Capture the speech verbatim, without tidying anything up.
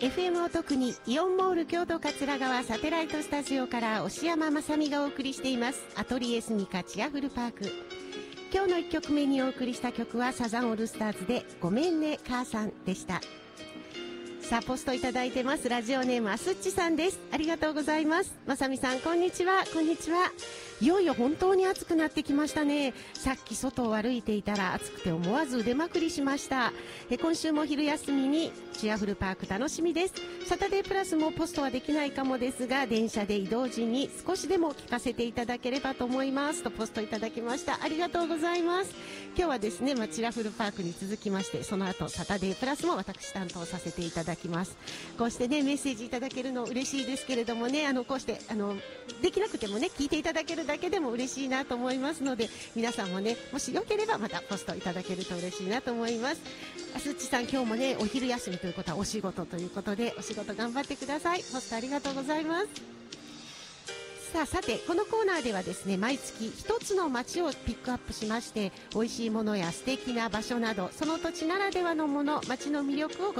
エフエム を特にイオンモール京都桂川サテライトスタジオから押山正美がお送りしていますアトリエスミカチアフルパーク。今日のいっきょくめにお送りした曲はサザンオールスターズでごめんね母さんでした。さあポストいただいてます。ラジオネームあすっちさんです。ありがとうございます。まさみさんこんにちは。こんにちは。いよいよ本当に暑くなってきましたね。さっき外を歩いていたら暑くて思わず腕まくりしました。え今週も昼休みにチアフルパーク楽しみです。サタデープラスもポストはできないかもですが電車で移動時に少しでも聞かせていただければと思いますとポストいただきました。ありがとうございます。今日はですね、まあ、チアフルパークに続きましてその後サタデープラスも私担当させていただきます。こうしてねメッセージいただけるの嬉しいですけれどもね、あのこうしてあのできなくてもね聞いていただけるだけでも嬉しいなと思いますので、皆さんもねもしよければまたポストいただけると嬉しいなと思います。あすっちさん今日もねお昼休みということはお仕事ということでお仕事頑張ってください。ポストありがとうございます。さあさてこのコーナーではですね毎月一つの街をピックアップしまして美味しいものや素敵な場所などその土地ならではのもの街の魅力をご